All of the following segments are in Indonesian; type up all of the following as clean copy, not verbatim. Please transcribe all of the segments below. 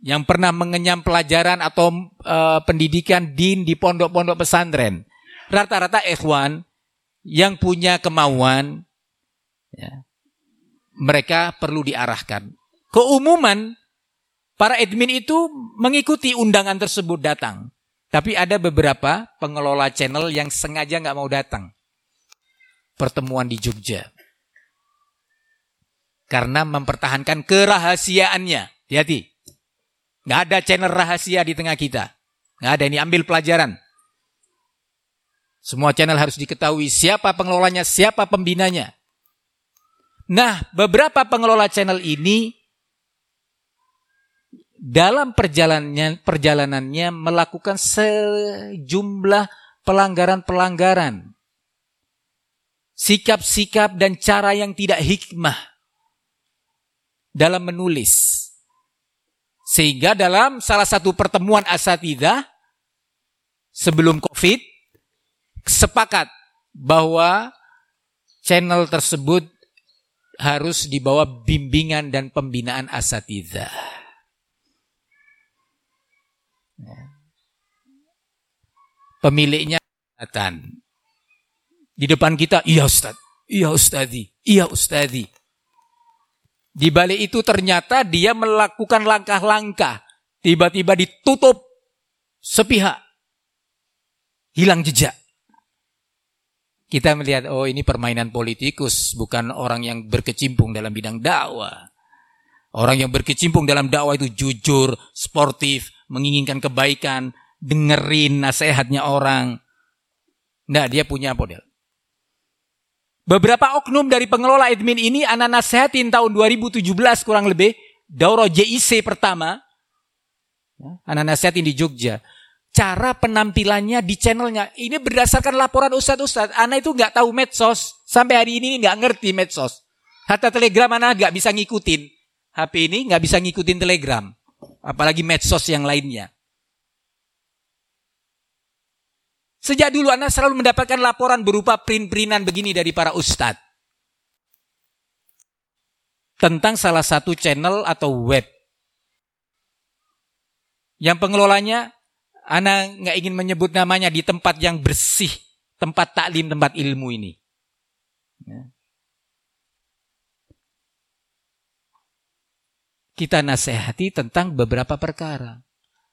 yang pernah mengenyam pelajaran atau pendidikan din di pondok-pondok pesantren. Rata-rata ikhwan yang punya kemauan, ya, mereka perlu diarahkan. Keumuman, para admin itu mengikuti undangan tersebut datang. Tapi ada beberapa pengelola channel yang sengaja nggak mau datang. Pertemuan di Jogja. Karena mempertahankan kerahasiaannya. Hati-hati. Nggak ada channel rahasia di tengah kita. Nggak ada, ini ambil pelajaran. Semua channel harus diketahui siapa pengelolanya, siapa pembinanya. Nah, beberapa pengelola channel ini dalam perjalanannya melakukan sejumlah pelanggaran-pelanggaran. Sikap-sikap dan cara yang tidak hikmah dalam menulis. Sehingga dalam salah satu pertemuan asatidzah sebelum COVID, sepakat bahwa channel tersebut harus dibawa bimbingan dan pembinaan asatidzah. Pemiliknya datang di depan kita, iya Ustaz, iya Ustazi, iya Ustazi. Di balik itu ternyata dia melakukan langkah-langkah, tiba-tiba ditutup sepihak, hilang jejak. Kita melihat, oh ini permainan politikus, bukan orang yang berkecimpung dalam bidang dakwah. Orang yang berkecimpung dalam dakwah itu jujur, sportif, menginginkan kebaikan, dengerin nasihatnya orang. Nah, dia punya model. Beberapa oknum dari pengelola admin ini ana nasihatin tahun 2017 kurang lebih, daurah JIC pertama. Ana nasihatin di Jogja. Cara penampilannya di channelnya, ini berdasarkan laporan ustadz-ustadz. Ana itu nggak tahu medsos. Sampai hari ini nggak ngerti medsos. Hatta Telegram ana nggak bisa ngikutin. HP ini nggak bisa ngikutin Telegram. Apalagi medsos yang lainnya. Sejak dulu Anda selalu mendapatkan laporan berupa print-printan begini dari para ustadz. Tentang salah satu channel atau web. Yang pengelolanya, Anda nggak ingin menyebut namanya, di tempat yang bersih. Tempat taklim, tempat ilmu ini. Ya. Kita nasihati tentang beberapa perkara.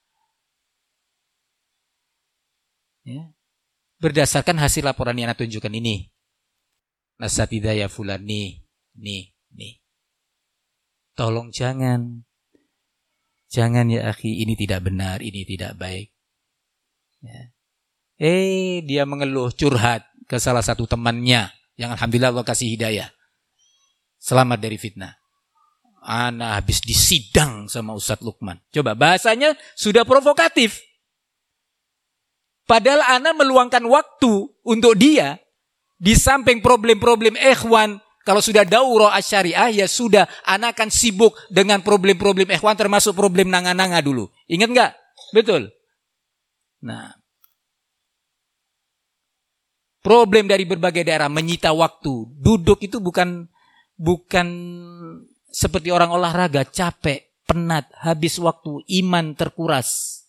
Ya. Berdasarkan hasil laporan yang Anda tunjukkan ini. Asatidzah ya fulan, nih. Tolong jangan ya akhi, ini tidak benar, ini tidak baik. Ya. Dia mengeluh, curhat ke salah satu temannya, yang alhamdulillah Allah kasih hidayah. Selamat dari fitnah. Ana habis disidang sama Ustadz Lukman. Coba, bahasanya sudah provokatif. Padahal ana meluangkan waktu untuk dia, di samping problem-problem ikhwan, kalau sudah daurah asyariah, ya sudah, ana akan sibuk dengan problem-problem ikhwan, termasuk problem nanga-nanga dulu. Ingat nggak? Betul. Nah, problem dari berbagai daerah menyita waktu. Duduk itu bukan seperti orang olahraga, capek, penat, habis waktu, iman terkuras.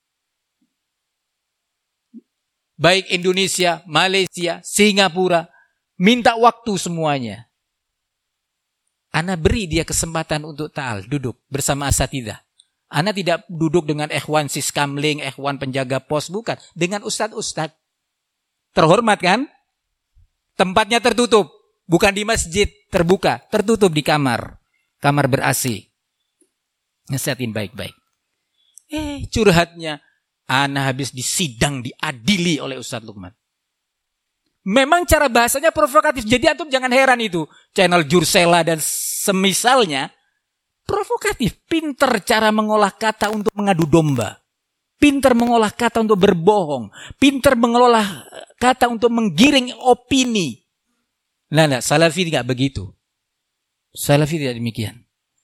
Baik Indonesia, Malaysia, Singapura, minta waktu semuanya. Ana beri dia kesempatan untuk ta'al, duduk bersama asatidzah. Ana tidak duduk dengan ikhwan siskamling, ikhwan penjaga pos, bukan. Dengan ustadz-ustadz. Terhormat kan? Tempatnya tertutup. Bukan di masjid, terbuka. Tertutup di kamar. Kamar ber-AC. Nasihatin baik-baik. Curhatnya. Ana habis disidang, diadili oleh Ustadz Lukman. Memang cara bahasanya provokatif. Jadi antum jangan heran itu. Channel Jursela dan semisalnya. Provokatif. Pinter cara mengolah kata untuk mengadu domba. Pinter mengolah kata untuk berbohong. Pinter mengolah kata untuk menggiring opini. Nah, Salafi tidak begitu. Salafi tidak demikian.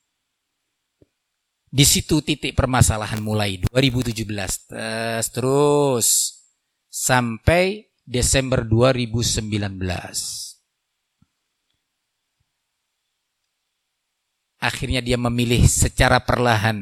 Di situ titik permasalahan mulai 2017 terus sampai Desember 2019. Akhirnya dia memilih secara perlahan